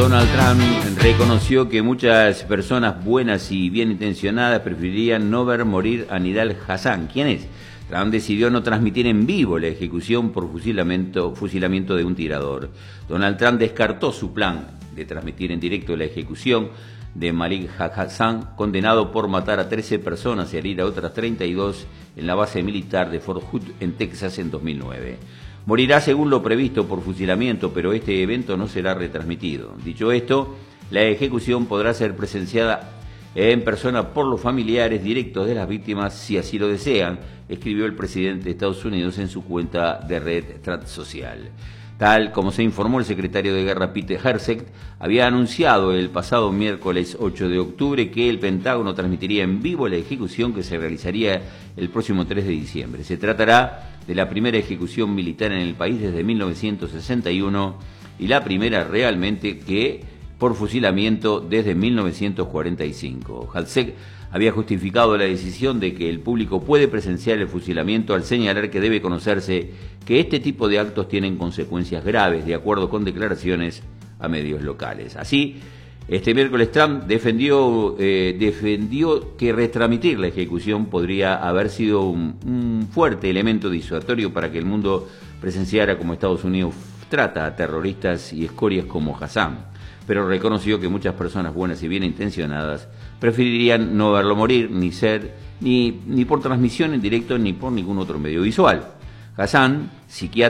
Donald Trump reconoció que muchas personas buenas y bien intencionadas preferirían no ver morir a Nidal Hasan. ¿Quién es? Trump decidió no transmitir en vivo la ejecución por fusilamiento de un tirador. Donald Trump descartó su plan de transmitir en directo la ejecución de Malik Hasan, condenado por matar a 13 personas y herir a otras 32 en la base militar de Fort Hood, en Texas, en 2009. Morirá según lo previsto por fusilamiento, pero este evento no será retransmitido. Dicho esto, la ejecución podrá ser presenciada en persona por los familiares directos de las víctimas si así lo desean, escribió el presidente de Estados Unidos en su cuenta de red Truth Social. Tal como se informó, el secretario de Guerra Pete Hegseth había anunciado el pasado miércoles 8 de octubre que el Pentágono transmitiría en vivo la ejecución que se realizaría el próximo 3 de diciembre. Se tratará de la primera ejecución militar en el país desde 1961 y la primera realmente que por fusilamiento desde 1945. Hegseth había justificado la decisión de que el público puede presenciar el fusilamiento al señalar que debe conocerse que este tipo de actos tienen consecuencias graves, de acuerdo con declaraciones a medios locales. Así, este miércoles Trump defendió que retransmitir la ejecución podría haber sido un fuerte elemento disuasorio para que el mundo presenciara cómo Estados Unidos trata a terroristas y escorias como Hasan, pero reconoció que muchas personas buenas y bien intencionadas preferirían no verlo morir, ni por transmisión en directo, ni por ningún otro medio visual. Hasan, psiquiatra